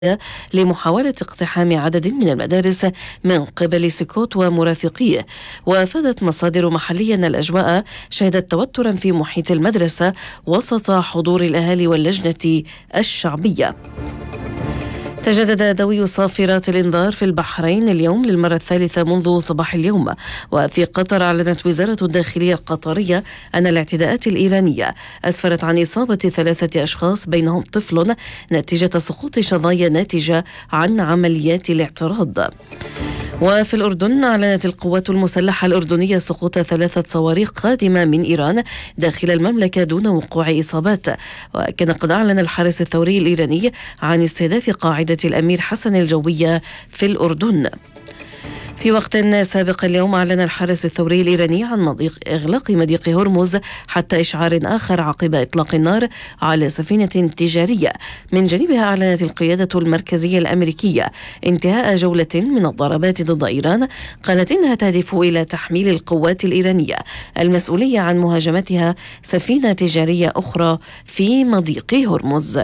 لمحاولة اقتحام عدد من المدارس من قبل سكوت ومرافقيه. وافادت مصادر محلية أن الأجواء شهدت توترا في محيط المدرسة وسط حضور الأهالي واللجنة الشعبية. تجدد دوي صافرات الإنذار في البحرين اليوم للمرة الثالثة منذ صباح اليوم. وفي قطر أعلنت وزارة الداخلية القطرية أن الاعتداءات الإيرانية أسفرت عن إصابة 3 أشخاص بينهم طفل نتيجة سقوط شظايا ناتجة عن عمليات الاعتراض. وفي الأردن أعلنت القوات المسلحة الأردنية سقوط 3 صواريخ قادمة من إيران داخل المملكة دون وقوع إصابات. وكان قد أعلن الحرس الثوري الإيراني عن استهداف قاعدة الأمير حسن الجوية في الأردن. في وقت سابق اليوم أعلن الحرس الثوري الإيراني عن إغلاق مضيق هرمز حتى إشعار آخر عقب إطلاق النار على سفينة تجارية. من جانبها أعلنت القيادة المركزية الأمريكية انتهاء جولة من الضربات ضد إيران قالت إنها تهدف إلى تحميل القوات الإيرانية المسؤولية عن مهاجمتها سفينة تجارية أخرى في مضيق هرمز.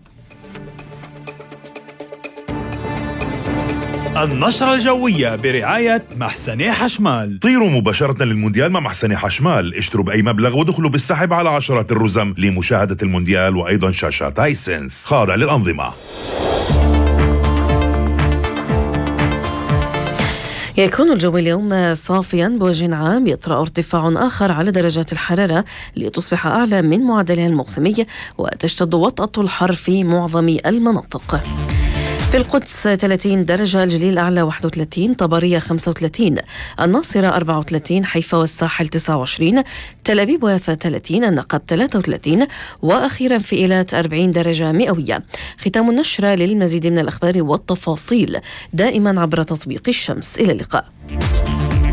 النشرة الجوية برعاية محسن حشمال. طيروا مباشرة للمونديال مع محسن حشمال، اشتروا بأي مبلغ ودخلوا بالسحب على عشرات الرزم لمشاهدة المونديال وأيضا شاشات هايسنس خاضع للأنظمة. يكون الجو اليوم صافيا بوجه عام، يطرأ ارتفاع آخر على درجات الحرارة لتصبح أعلى من معدلها الموسمي، وتشتد وطأة الحر في معظم المناطق. في القدس 30 درجة، الجليل أعلى 31، طبرية 35، الناصرة 34، حيفا والساحل 29، تل أبيب ويافا 30، النقب 33، وأخيرا في إيلات 40 درجة مئوية. ختام النشرة. للمزيد من الأخبار والتفاصيل دائما عبر تطبيق الشمس. إلى اللقاء.